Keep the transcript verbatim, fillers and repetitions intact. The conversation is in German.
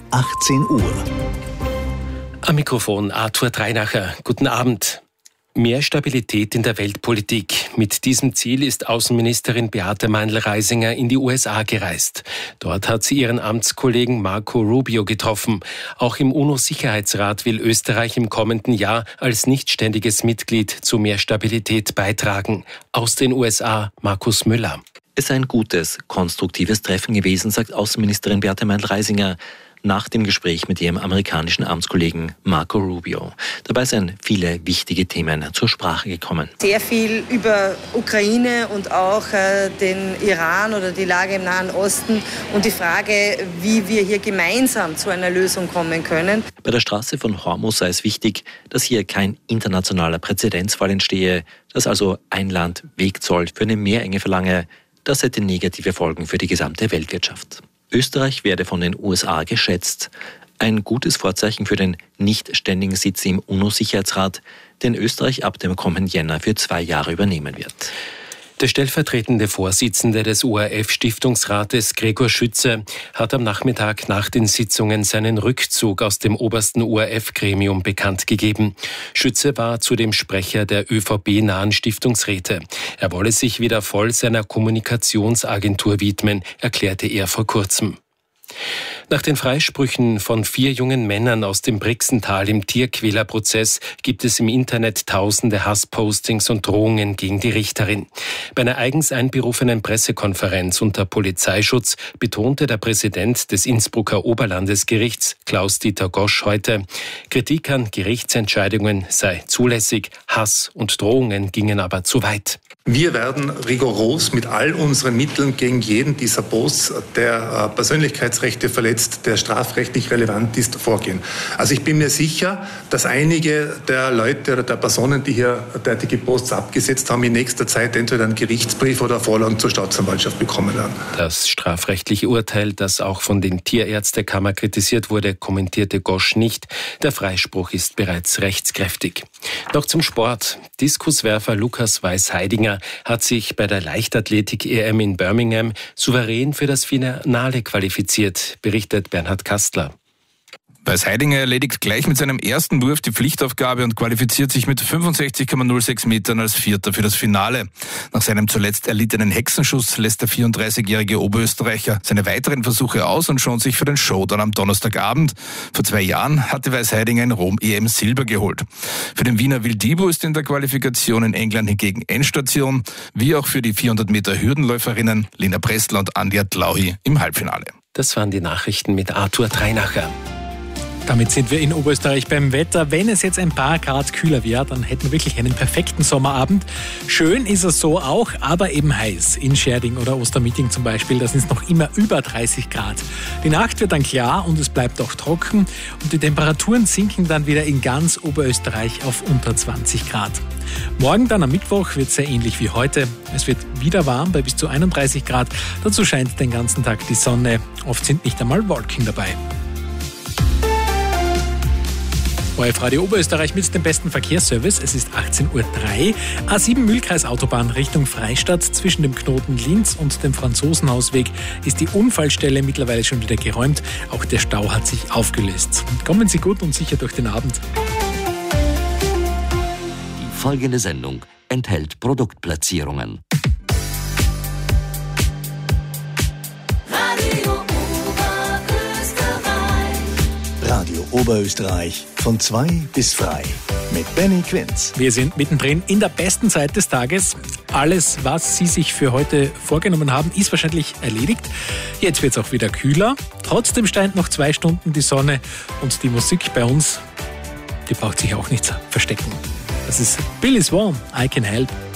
achtzehn Uhr. Am Mikrofon Arthur Dreinacher. Guten Abend. Mehr Stabilität in der Weltpolitik. Mit diesem Ziel ist Außenministerin Beate Meindl-Reisinger in die U S A gereist. Dort hat sie ihren Amtskollegen Marco Rubio getroffen. Auch im UNO-Sicherheitsrat will Österreich im kommenden Jahr als nichtständiges Mitglied zu mehr Stabilität beitragen. Aus den U S A Markus Müller. Es sei ein gutes, konstruktives Treffen gewesen, sagt Außenministerin Beate Meindl-Reisinger nach dem Gespräch mit ihrem amerikanischen Amtskollegen Marco Rubio. Dabei sind viele wichtige Themen zur Sprache gekommen. Sehr viel über Ukraine und auch äh, den Iran oder die Lage im Nahen Osten und die Frage, wie wir hier gemeinsam zu einer Lösung kommen können. Bei der Straße von Hormuz sei es wichtig, dass hier kein internationaler Präzedenzfall entstehe, dass also ein Land Wegzoll für eine Meerenge verlange. Das hätte negative Folgen für die gesamte Weltwirtschaft. Österreich werde von den U S A geschätzt. Ein gutes Vorzeichen für den nicht ständigen Sitz im UNO-Sicherheitsrat, den Österreich ab dem kommenden Jänner für zwei Jahre übernehmen wird. Der stellvertretende Vorsitzende des O R F-Stiftungsrates, Gregor Schütze, hat am Nachmittag nach den Sitzungen seinen Rückzug aus dem obersten O R F-Gremium bekannt gegeben. Schütze war zudem Sprecher der Ö V B-nahen Stiftungsräte. Er wolle sich wieder voll seiner Kommunikationsagentur widmen, erklärte er vor kurzem. Nach den Freisprüchen von vier jungen Männern aus dem Brixental im Tierquälerprozess gibt es im Internet tausende Hasspostings und Drohungen gegen die Richterin. Bei einer eigens einberufenen Pressekonferenz unter Polizeischutz betonte der Präsident des Innsbrucker Oberlandesgerichts, Klaus-Dieter Gosch, heute, Kritik an Gerichtsentscheidungen sei zulässig, Hass und Drohungen gingen aber zu weit. Wir werden rigoros mit all unseren Mitteln gegen jeden dieser Posts, der Persönlichkeitsrechte verletzt, der strafrechtlich relevant ist, vorgehen. Also ich bin mir sicher, dass einige der Leute oder der Personen, die hier derartige Posts abgesetzt haben, in nächster Zeit entweder einen Gerichtsbrief oder Vorlagen zur Staatsanwaltschaft bekommen werden. Das strafrechtliche Urteil, das auch von den Tierärztekammer kritisiert wurde, kommentierte Gosch nicht. Der Freispruch ist bereits rechtskräftig. Noch zum Sport. Diskuswerfer Lukas Weiß-Heidinger hat sich bei der Leichtathletik-E M in Birmingham souverän für das Finale qualifiziert, berichtet Bernhard Kastler. Weiß-Heidinger erledigt gleich mit seinem ersten Wurf die Pflichtaufgabe und qualifiziert sich mit fünfundsechzig Komma null sechs Metern als Vierter für das Finale. Nach seinem zuletzt erlittenen Hexenschuss lässt der vierunddreißigjährige Oberösterreicher seine weiteren Versuche aus und schont sich für den Showdown am Donnerstagabend. Vor zwei Jahren hatte Weiß-Heidinger in Rom E M Silber geholt. Für den Wiener Wildibo ist in der Qualifikation in England hingegen Endstation, wie auch für die vierhundert Meter Hürdenläuferinnen Lena Pressler und Anja Tlauhi im Halbfinale. Das waren die Nachrichten mit Arthur Dreinacher. Damit sind wir in Oberösterreich beim Wetter. Wenn es jetzt ein paar Grad kühler wäre, dann hätten wir wirklich einen perfekten Sommerabend. Schön ist es so auch, aber eben heiß. In Scherding oder Ostermitting zum Beispiel, da sind es noch immer über dreißig Grad. Die Nacht wird dann klar und es bleibt auch trocken. Und die Temperaturen sinken dann wieder in ganz Oberösterreich auf unter zwanzig Grad. Morgen dann am Mittwoch wird es sehr ähnlich wie heute. Es wird wieder warm bei bis zu einunddreißig Grad. Dazu scheint den ganzen Tag die Sonne. Oft sind nicht einmal Wolken dabei. O R F Radio Oberösterreich mit dem besten Verkehrsservice. Es ist achtzehn Uhr drei. A sieben Mühlkreis Autobahn Richtung Freistadt. Zwischen dem Knoten Linz und dem Franzosenhausweg ist die Unfallstelle mittlerweile schon wieder geräumt. Auch der Stau hat sich aufgelöst. Kommen Sie gut und sicher durch den Abend. Die folgende Sendung enthält Produktplatzierungen. Radio Oberösterreich von zwei bis frei mit Benny Quinz. Wir sind mittendrin in der besten Zeit des Tages. Alles, was Sie sich für heute vorgenommen haben, ist wahrscheinlich erledigt. Jetzt wird es auch wieder kühler. Trotzdem scheint noch zwei Stunden die Sonne und die Musik bei uns, die braucht sich auch nicht verstecken. Das ist Billy Swan, I Can Help.